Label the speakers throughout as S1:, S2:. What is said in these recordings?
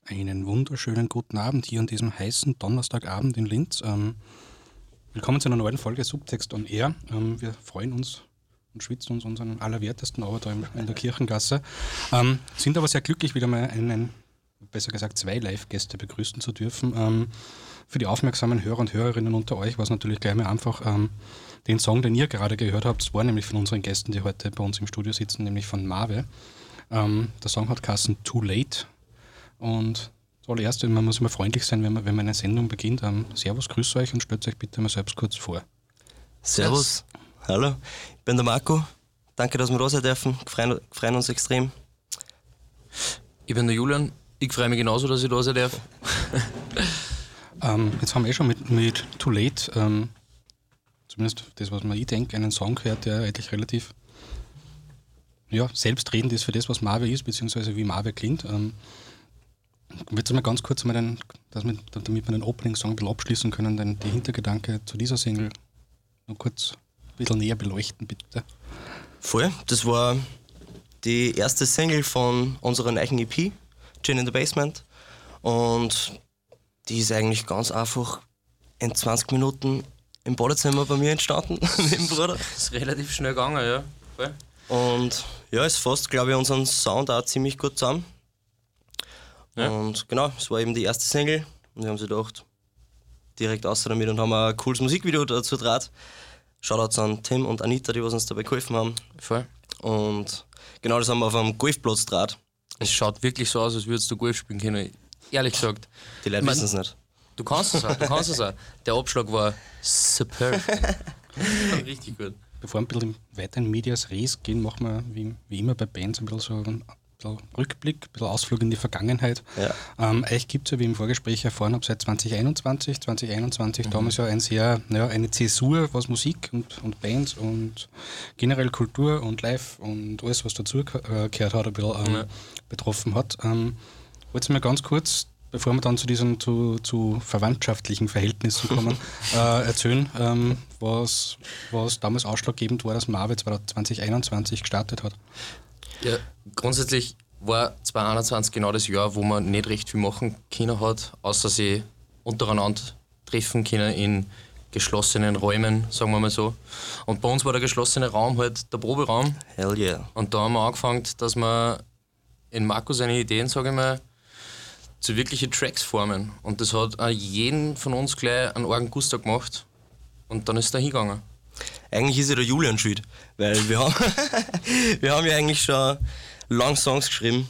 S1: Einen wunderschönen guten Abend hier an diesem heißen Donnerstagabend in Linz. Willkommen zu einer neuen Folge Subtext on Air. Wir freuen uns und schwitzen uns unseren Allerwertesten aber da in der Kirchengasse. Sind aber sehr glücklich, wieder mal besser gesagt zwei Live-Gäste begrüßen zu dürfen. Für die aufmerksamen Hörer und Hörerinnen unter euch war es natürlich gleich mal einfach, den Song, den ihr gerade gehört habt, war nämlich von unseren Gästen, die heute bei uns im Studio sitzen, nämlich von Marve. Der Song hat geheißen Too Late. Und zuallererst, man muss immer freundlich sein, wenn man eine Sendung beginnt. Servus, grüß euch und stellt euch bitte mal selbst kurz vor.
S2: Servus, hallo, ich bin der Marco. Danke, dass wir da sein dürfen. Wir freuen uns extrem.
S3: Ich bin der Julian. Ich freue mich genauso, dass ich da sein darf.
S1: Jetzt haben wir schon mit Too Late, zumindest das, was ich denke, einen Song gehört, der eigentlich relativ selbstredend ist für das, was Marve ist, beziehungsweise wie Marve klingt. Willst du mal ganz kurz damit wir den Opening-Song ein bisschen abschließen können, denn die Hintergedanke zu dieser Single noch kurz ein bisschen näher beleuchten, bitte?
S2: Voll, das war die erste Single von unserer neuen EP, Gin in the Basement. Und die ist eigentlich ganz einfach in 20 Minuten im Badezimmer bei mir entstanden, mit dem Bruder.
S3: Das ist relativ schnell gegangen, ja. Voll.
S2: Und ja, es fasst, glaube ich, unseren Sound auch ziemlich gut zusammen. Ja. Und genau, es war eben die erste Single und wir haben sich gedacht, direkt außer damit und haben ein cooles Musikvideo dazu gedreht. Shoutouts an Tim und Anita, die uns dabei geholfen haben.
S3: Voll.
S2: Und genau, das haben wir auf einem Golfplatz gedreht.
S3: Es schaut wirklich so aus, als würdest du Golf spielen können, ehrlich gesagt.
S2: Die Leute wissen es nicht.
S3: Du kannst es auch, Der Abschlag war superb. Richtig gut.
S1: Bevor wir ein bisschen weiter in Medias Res gehen, machen wir wie immer bei Bands ein bisschen so einen Rückblick, ein bisschen Ausflug in die Vergangenheit.
S2: Ja.
S1: Euch gibt es ja, wie im Vorgespräch erfahren habe, seit 2021. Damals ja eine Zäsur, was Musik und Bands und generell Kultur und Live und alles, was dazu gehört hat, ein bisschen betroffen hat. Wollt ihr mir ganz kurz, bevor wir dann zu verwandtschaftlichen Verhältnissen kommen, erzählen, was damals ausschlaggebend war, dass Marve 2021 gestartet hat?
S3: Ja, grundsätzlich war 2021 genau das Jahr, wo man nicht recht viel machen können hat, außer sie untereinander treffen können in geschlossenen Räumen, sagen wir mal so. Und bei uns war der geschlossene Raum halt der Proberaum.
S2: Hell yeah.
S3: Und da haben wir angefangen, dass wir in Marco seine Ideen, sage ich mal, zu wirkliche Tracks formen. Und das hat auch jeden von uns gleich einen argen Guster gemacht. Und dann ist es da hingegangen.
S2: Eigentlich ist ja der Julian schuld, weil wir haben ja eigentlich schon lange Songs geschrieben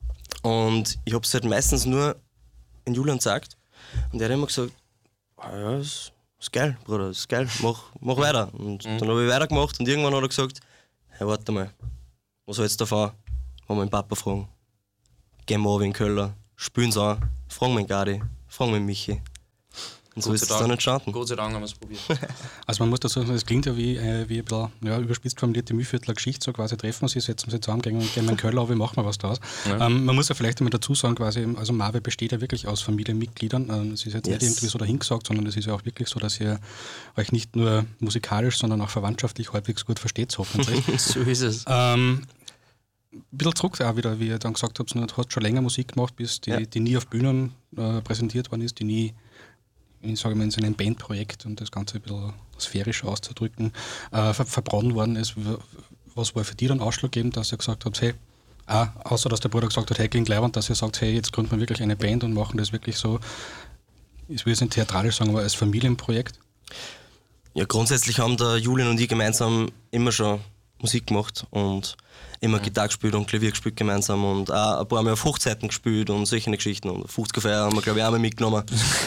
S2: und ich habe es halt meistens nur in Julian gesagt und der hat immer gesagt, ja, ist geil, Bruder, ist geil, mach weiter. Und dann habe ich weitergemacht und irgendwann hat er gesagt, hey, warte mal, was hältst du davon? Wollen wir meinen Papa fragen, gehen wir runter in den Keller, spülen's an, fragen wir den Gadi, fragen wir den Michi. Und so ist es dann entstanden.
S3: Gott sei Dank haben wir es probiert.
S1: Also man muss dazu sagen, das klingt ja wie ein bisschen überspitzt formulierte Mühlviertler Geschichte, so quasi treffen wir sie, setzen wir sie zusammen, gehen wir in den Keller, wie machen wir was daraus. Ja. Man muss ja vielleicht einmal dazu sagen, quasi, also Marve besteht ja wirklich aus Familienmitgliedern. Es ist jetzt nicht irgendwie so dahingesagt, sondern es ist ja auch wirklich so, dass ihr euch nicht nur musikalisch, sondern auch verwandtschaftlich halbwegs gut versteht, hoffentlich.
S3: So ist es.
S1: Ein bisschen zurück auch wieder, wie ihr dann gesagt habt, du hast schon länger Musik gemacht, die nie auf Bühnen präsentiert worden ist, die nie, ich sage mal, in so einem Bandprojekt, um das Ganze ein bisschen sphärisch auszudrücken, verbrannt worden ist. Was war für dich dann ausschlaggebend, dass ihr gesagt habt, hey, außer dass der Bruder gesagt hat, hey, klingt leibend, dass ihr sagt, hey, jetzt gründen wir wirklich eine Band und machen das wirklich so, ich will es nicht theatralisch sagen, aber als Familienprojekt?
S2: Ja, grundsätzlich haben der Julian und ich gemeinsam immer schon Musik gemacht und immer Gitarre gespielt und Klavier gespielt gemeinsam und auch ein paar Mal auf Hochzeiten gespielt und solche Geschichten. Und 50er-Feier haben wir, glaube ich, auch mal mitgenommen.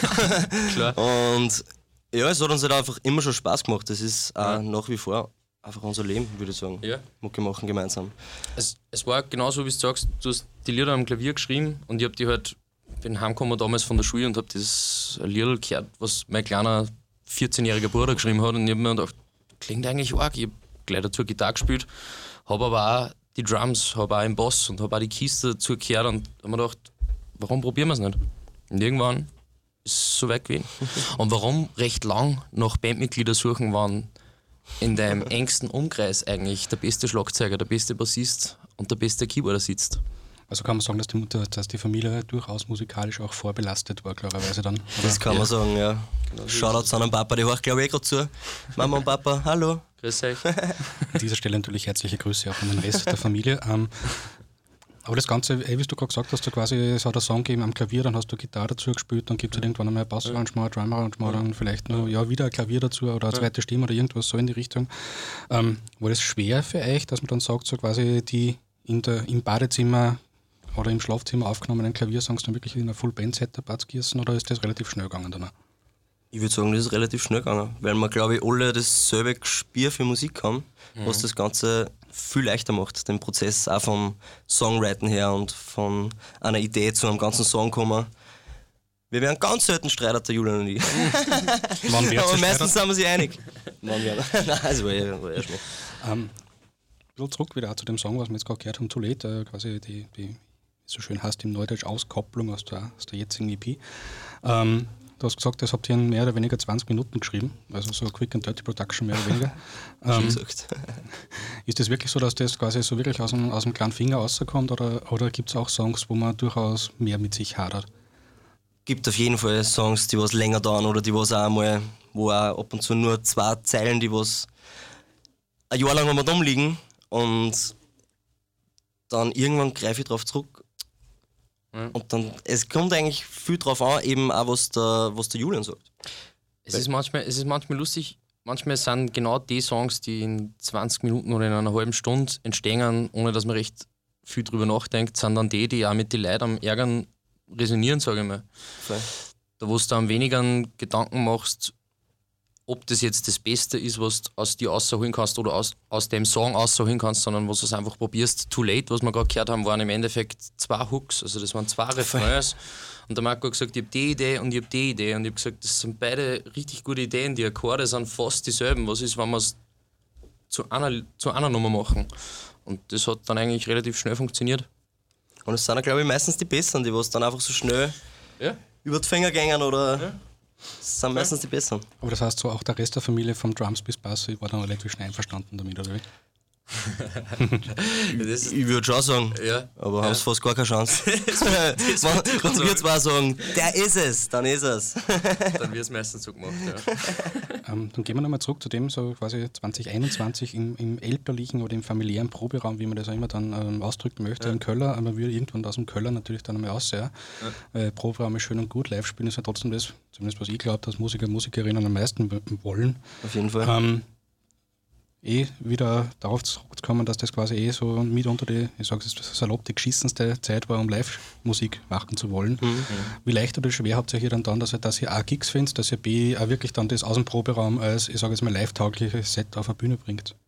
S3: Klar.
S2: Und ja, es hat uns halt einfach immer schon Spaß gemacht. Das ist auch nach wie vor einfach unser Leben, würde ich sagen.
S3: Ja.
S2: Mucke machen gemeinsam.
S3: Es war genauso, wie du sagst, du hast die Lieder am Klavier geschrieben und ich habe die halt, bin heimgekommen damals von der Schule und habe das Lied gehört, was mein kleiner 14-jähriger Bruder geschrieben hat und ich habe mir gedacht, klingt eigentlich arg. Ich habe gleich dazu Gitarre gespielt, habe aber auch die Drums, habe auch den Bass und habe auch die Keys dazu gehört und habe mir gedacht, warum probieren wir es nicht? Und irgendwann ist es so weit gewesen. Und warum recht lang nach Bandmitglieder suchen, waren in deinem engsten Umkreis eigentlich der beste Schlagzeuger, der beste Bassist und der beste Keyboarder sitzt.
S1: Also kann man sagen, dass die Familie durchaus musikalisch auch vorbelastet war, klarerweise dann.
S2: Das kann man sagen, ja. Shoutouts an den Papa, die hört glaube ich gerade zu. Mama und Papa, hallo.
S3: Grüß euch.
S1: An dieser Stelle natürlich herzliche Grüße auch an den Rest der Familie. Aber das Ganze, wie du gerade gesagt hast, du quasi, es hat einen Song gegeben am Klavier, dann hast du Gitarre dazu gespielt, dann gibt es halt irgendwann einmal ein Bassarrangement, ein Drumarrangement, dann vielleicht noch wieder ein Klavier dazu oder eine zweite Stimme oder irgendwas so in die Richtung. War das schwer für euch, dass man dann sagt, so quasi die im Badezimmer oder im Schlafzimmer aufgenommenen Klaviersongs dann wirklich in einer Full-Band-Setup abzugießen, oder ist das relativ schnell gegangen danach?
S2: Ich würde sagen, das ist relativ schnell gegangen, weil wir, glaube ich, alle dasselbe Gespür für Musik haben, was das Ganze viel leichter macht, den Prozess auch vom Songwriting her und von einer Idee zu einem ganzen Song kommen. Wir werden ganz selten streiten, der Julian und ich. Aber meistens sind wir sich einig. Nein, das war eher schlecht.
S1: Ein bisschen zurück wieder auch zu dem Song, was wir jetzt gerade gehört haben, Too Late, quasi die so schön heißt im Neudeutsch, Auskopplung aus der jetzigen EP. Du hast gesagt, das habt ihr in mehr oder weniger 20 Minuten geschrieben, also so Quick and Dirty Production mehr oder weniger.
S2: Gesagt.
S1: Ist das wirklich so, dass das quasi so wirklich aus dem kleinen Finger rauskommt, oder gibt es auch Songs, wo man durchaus mehr mit sich hadert?
S2: Gibt auf jeden Fall Songs, die was länger dauern oder die was auch einmal, wo auch ab und zu nur 2 Zeilen, die was ein Jahr lang am liegen und dann irgendwann greife ich drauf zurück. Und dann, es kommt eigentlich viel drauf an, eben auch was der Julian sagt.
S3: Es ist manchmal lustig, manchmal sind genau die Songs, die in 20 Minuten oder in einer halben Stunde entstehen, ohne dass man recht viel drüber nachdenkt, sind dann die auch mit den Leuten am Ärgern resonieren, sage ich mal.
S2: Voll.
S3: Da wo du dann weniger Gedanken machst, ob das jetzt das Beste ist, was du aus dir rausholen kannst oder aus dem Song rausholen kannst, sondern was du einfach probierst. Too Late, was wir gerade gehört haben, waren im Endeffekt 2 Hooks, also das waren 2 Refrains. Und der Marco hat gesagt, ich habe die Idee und ich habe die Idee. Und ich habe gesagt, das sind beide richtig gute Ideen, die Akkorde sind fast dieselben. Was ist, wenn wir es zu einer Nummer machen? Und das hat dann eigentlich relativ schnell funktioniert.
S2: Und es sind, glaube ich, meistens die Besseren, die was dann einfach so schnell über die Finger gehen oder... Ja. Das sind meistens die Besseren.
S1: Aber das heißt so, auch der Rest der Familie vom Drums bis Bass war dann relativ schnell einverstanden damit, oder wie?
S2: Ich würde schon sagen, aber haben es fast gar keine Chance. Wenn wir 2 sagen, der ist es, dann ist es.
S3: Dann wird es meistens so gemacht,
S1: Dann gehen wir nochmal zurück zu dem, so quasi 2021 im elterlichen oder im familiären Proberaum, wie man das auch immer dann ausdrücken möchte, im Köller. Man würde irgendwann aus dem Köller natürlich dann einmal raus, Proberaum ist schön und gut, live spielen ist ja trotzdem das, zumindest was ich glaube, dass Musiker, Musikerinnen am meisten wollen.
S2: Auf jeden Fall.
S1: Wieder darauf zurückzukommen, dass das quasi so mitunter die, ich sage es salopp, die geschissenste Zeit war, um Live-Musik machen zu wollen. Wie leicht oder schwer habt ihr hier dann, dass ihr A, Gigs findet, dass ihr B, auch wirklich dann das aus dem Proberaum als, ich sage jetzt mal, live-taugliches Set auf eine Bühne bringt?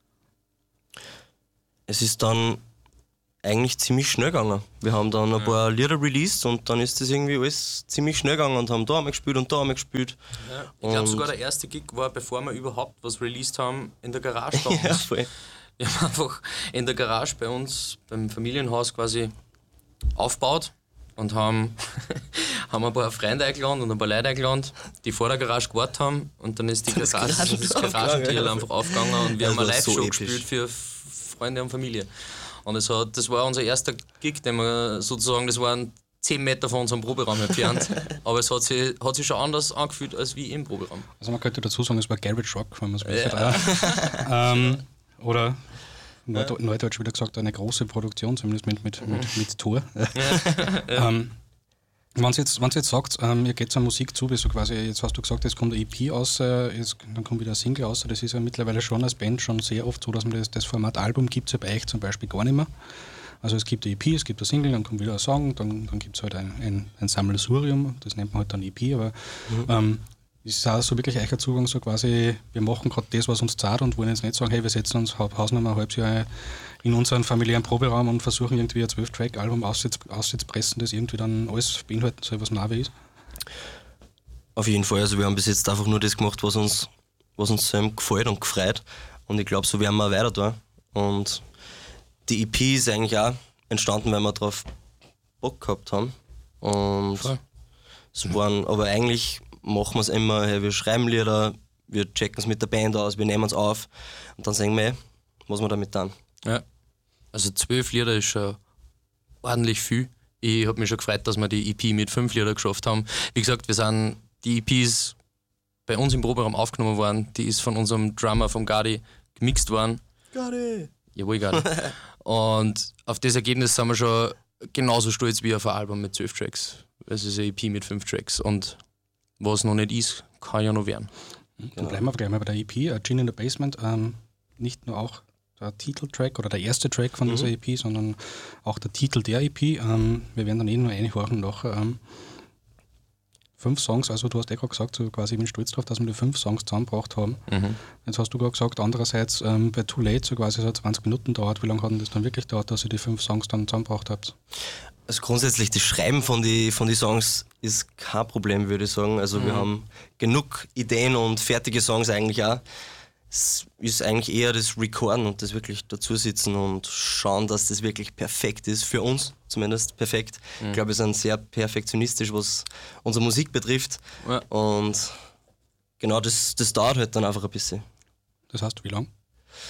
S2: Es ist dann eigentlich ziemlich schnell gegangen. Wir haben dann ein paar Lieder released und dann ist das irgendwie alles ziemlich schnell gegangen und haben da einmal gespielt und da einmal gespielt.
S3: Ja, ich glaube sogar der erste Gig war, bevor wir überhaupt was released haben, in der Garage bei uns.
S2: Ja, voll.
S3: Wir haben einfach in der Garage bei uns, beim Familienhaus quasi aufgebaut und haben ein paar Freunde eingeladen und ein paar Leute eingeladen, die vor der Garage gewartet haben, und dann ist das Garagentriel einfach aufgegangen und wir haben eine Live-Show gespielt für Freunde und Familie. Und das war unser erster Gig, den wir sozusagen, das waren 10 Meter von unserem Proberaum entfernt. Aber es hat sich schon anders angefühlt als wie im Proberaum.
S1: Also man könnte dazu sagen, es war Garage Rock, wenn man es möchte. Oder neudeutsch wieder gesagt, eine große Produktion, zumindest mit Tour. Wenn ihr jetzt sagt, ihr geht zur Musik zu, so quasi, jetzt hast du gesagt, jetzt kommt eine EP raus, dann kommt wieder ein Single raus, das ist ja mittlerweile schon als Band schon sehr oft so, dass man das Format Album gibt es ja bei euch zum Beispiel gar nicht mehr. Also es gibt eine EP, es gibt ein Single, dann kommt wieder ein Song, dann gibt es halt ein Sammelsurium, das nennt man halt dann EP, aber ist auch so wirklich euer Zugang, so quasi, wir machen gerade das, was uns zahlt, und wollen jetzt nicht sagen, hey, wir setzen uns Hausnummer ein halbes Jahr in unseren familiären Proberaum und versuchen irgendwie ein 12-Track-Album auszupressen, das irgendwie dann alles beinhalten soll, was Navi ist?
S2: Auf jeden Fall, also wir haben bis jetzt einfach nur das gemacht, was uns gefällt und gefreut, und ich glaube, so werden wir weiter da. Und die EP ist eigentlich auch entstanden, weil wir drauf Bock gehabt haben, und es waren, aber eigentlich machen wir es immer, hey, wir schreiben Lieder, wir checken es mit der Band aus, wir nehmen es auf und dann sagen wir, was wir damit tun.
S3: Ja, also 12 Lieder ist schon ordentlich viel. Ich habe mich schon gefreut, dass wir die EP mit 5 Lieder geschafft haben. Wie gesagt, die EPs bei uns im Proberaum aufgenommen worden. Die ist von unserem Drummer, vom Gadi, gemixt worden.
S2: Gadi!
S3: Jawohl, Gadi. Und auf das Ergebnis sind wir schon genauso stolz wie auf ein Album mit 12 Tracks. Es ist eine EP mit 5 Tracks. Und was noch nicht ist, kann ja noch werden.
S1: Dann bleiben wir gleich mal bei der EP, Gin in the Basement. Nicht nur auch der Titeltrack oder der erste Track von dieser EP, sondern auch der Titel der EP. Wir werden dann nur reinhören nachher. 5 Songs, also du hast gerade gesagt, so quasi, ich bin stolz darauf, dass wir die 5 Songs zusammengebracht haben. Jetzt hast du gerade gesagt, andererseits bei Too Late so quasi so 20 Minuten dauert. Wie lange hat denn das dann wirklich gedauert, dass ihr die 5 Songs dann zusammengebracht habt?
S2: Also grundsätzlich, das Schreiben von die Songs ist kein Problem, würde ich sagen. Also wir haben genug Ideen und fertige Songs eigentlich auch. Es ist eigentlich eher das Recorden und das wirklich dazusitzen und schauen, dass das wirklich perfekt ist. Für uns zumindest perfekt. Ich glaube, wir sind sehr perfektionistisch, was unsere Musik betrifft.
S3: Ja.
S2: Und genau, das dauert halt dann einfach ein bisschen.
S1: Das heißt, wie lang?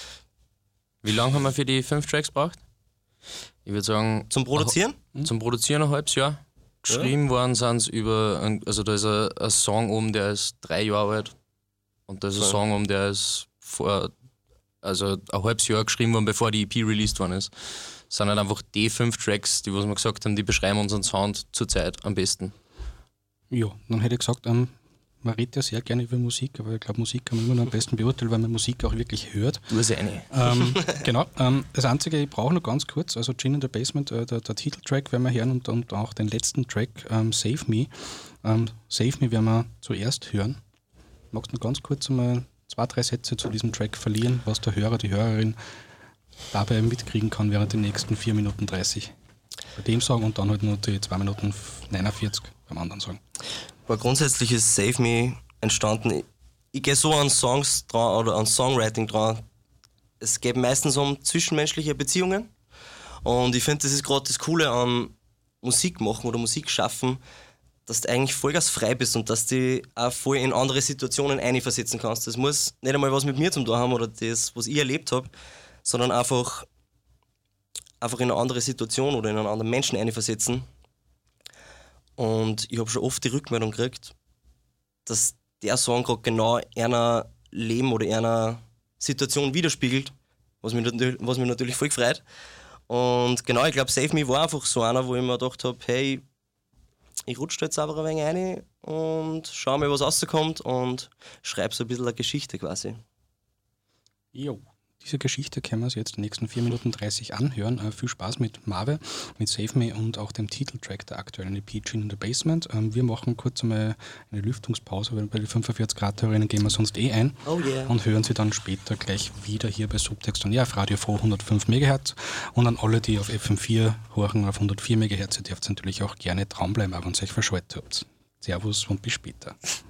S3: Wie lange haben wir für die 5 Tracks gebraucht? Ich würde sagen...
S2: Zum Produzieren?
S3: Zum Produzieren ein halbes Jahr. Geschrieben worden sind es also da ist ein Song der ist 3 Jahre alt. Und da ist ein Song der ist ein halbes Jahr geschrieben worden, bevor die EP released worden ist. Das sind halt einfach die 5 Tracks, die was wir gesagt haben, die beschreiben unseren Sound zurzeit am besten.
S1: Ja, dann hätte ich gesagt, man redet ja sehr gerne über Musik, aber ich glaube, Musik kann man immer noch am besten beurteilen, weil man Musik auch wirklich hört.
S3: Du hast eine.
S1: Genau. Das Einzige, ich brauche noch ganz kurz, also Gin in the Basement, der Titeltrack werden wir hören und auch den letzten Track, Save Me. Save Me werden wir zuerst hören. Magst du noch ganz kurz einmal 2-3 Sätze zu diesem Track verlieren, was der Hörer, die Hörerin dabei mitkriegen kann während den nächsten 4 Minuten 30 bei dem Song und dann halt nur die 2 Minuten 49 beim anderen Song.
S2: Aber grundsätzlich ist Save Me entstanden. Ich gehe so an Songs dran oder an Songwriting dran. Es geht meistens um zwischenmenschliche Beziehungen. Und ich finde, das ist gerade das Coole an Musik machen oder Musik schaffen, dass du eigentlich vollgas frei bist und dass du auch voll in andere Situationen einversetzen kannst. Das muss nicht einmal was mit mir zu tun haben oder das, was ich erlebt habe, sondern einfach in eine andere Situation oder in einen anderen Menschen einversetzen. Und ich habe schon oft die Rückmeldung gekriegt, dass der Song gerade genau einer Leben oder einer Situation widerspiegelt, was mich natürlich voll gefreut. Und genau, ich glaube, Save Me war einfach so einer, wo ich mir gedacht habe, hey, ich rutsche da jetzt einfach ein wenig rein und schau mal, was rauskommt und schreibe so ein bisschen eine Geschichte quasi.
S1: Jo. Diese Geschichte können wir uns jetzt in den nächsten 4 Minuten 30 anhören. Viel Spaß mit Marve, mit Save Me und auch dem Titeltrack der aktuellen EP Gin in the Basement. Wir machen kurz einmal eine Lüftungspause, weil bei den 45 Grad Hörerinnen gehen wir sonst ein.
S2: Oh yeah.
S1: Und hören sie dann später gleich wieder hier bei Subtext und auf Radio Froh 105 MHz. Und an alle, die auf FM4 hören, auf 104 MHz, ihr dürft natürlich auch gerne dranbleiben, auch wenn ihr euch verschaltet habt. Servus und bis später.